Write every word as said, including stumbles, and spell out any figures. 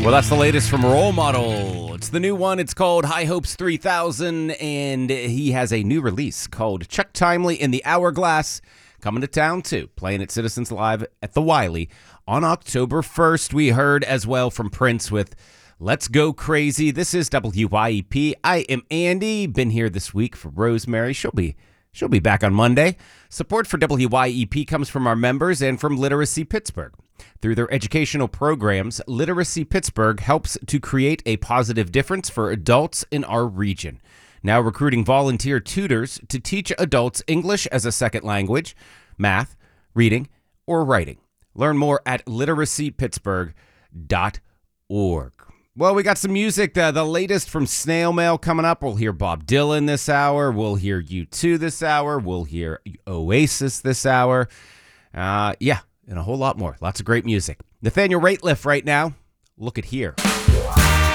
Well, that's the latest from Role Model. It's the new one. It's called High Hopes three thousand, and he has a new release called Chuck Timely in the Hourglass, coming to town too, playing at Citizens Live at the Wiley on October first. We heard as well from Prince with Let's Go Crazy. This is W Y E P. I am Andy. Been here this week for Rosemary. She'll be she'll be back on Monday. Support for W Y E P comes from our members and from Literacy Pittsburgh. Through their educational programs, Literacy Pittsburgh helps to create a positive difference for adults in our region. Now recruiting volunteer tutors to teach adults English as a second language, math, reading, or writing. Learn more at literacy pittsburgh dot org. Well, we got some music, the, the latest from Snail Mail coming up. We'll hear Bob Dylan this hour. We'll hear U two this hour. We'll hear Oasis this hour. Uh, yeah. And a whole lot more. Lots of great music. Nathaniel Rateliff right now. Look at here.